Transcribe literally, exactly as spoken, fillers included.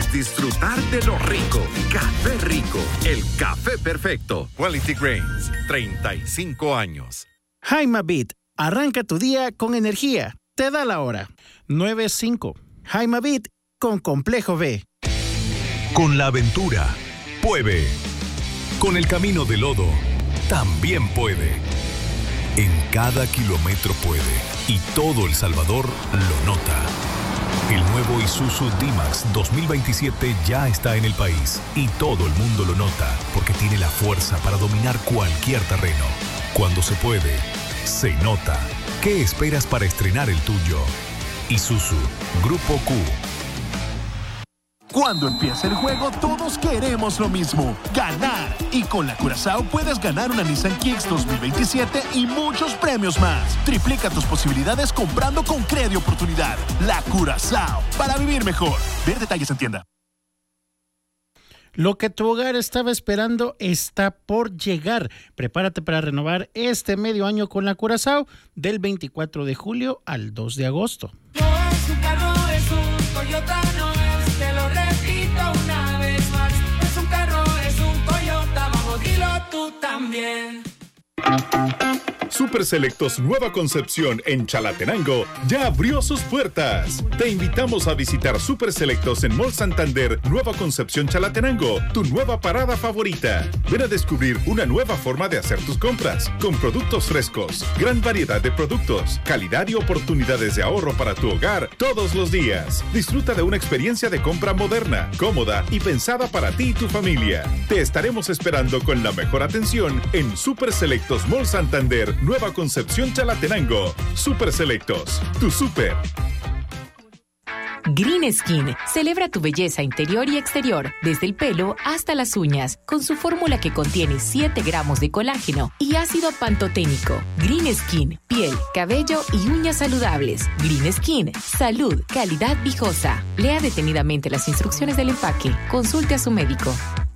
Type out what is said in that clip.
es disfrutar de lo rico. Café Rico, el café perfecto. Quality Grains, treinta y cinco años. Jaimabit, arranca tu día con energía. Te da la hora. nueve cinco. Jaimabit con complejo B. Con la aventura, puede. Con el camino de lodo, también puede. En cada kilómetro puede. Y todo El Salvador lo nota. El nuevo Isuzu D-Max dos mil veintisiete ya está en el país. Y todo el mundo lo nota, porque tiene la fuerza para dominar cualquier terreno. Cuando se puede, se nota. ¿Qué esperas para estrenar el tuyo? Isuzu, Grupo Q. Cuando empieza el juego, todos queremos lo mismo, ganar. Y con la Curazao puedes ganar una Nissan Kicks dos mil veintisiete y muchos premios más. Triplica tus posibilidades comprando con Credi Oportunidad. La Curazao, para vivir mejor. Ver detalles en tienda. Lo que tu hogar estaba esperando está por llegar. Prepárate para renovar este medio año con la Curazao del veinticuatro de julio al dos de agosto. No es un carro, es un Toyota, no es, te lo repito una vez más. Es un carro, es un Toyota, vamos, dilo tú también. Super Selectos Nueva Concepción en Chalatenango ya abrió sus puertas. Te invitamos a visitar Super Selectos en Mall Santander, Nueva Concepción Chalatenango, tu nueva parada favorita. Ven a descubrir una nueva forma de hacer tus compras, con productos frescos, gran variedad de productos, calidad y oportunidades de ahorro para tu hogar todos los días. Disfruta de una experiencia de compra moderna, cómoda y pensada para ti y tu familia. Te estaremos esperando con la mejor atención en Super Selectos Mall Santander, Nueva Concepción Chalatenango. Super Selectos, tu super. Green Skin celebra tu belleza interior y exterior, desde el pelo hasta las uñas, con su fórmula que contiene siete gramos de colágeno y ácido pantoténico. Green Skin, piel, cabello y uñas saludables. Green Skin, salud, calidad viejosa. Lea detenidamente las instrucciones del empaque. Consulte a su médico.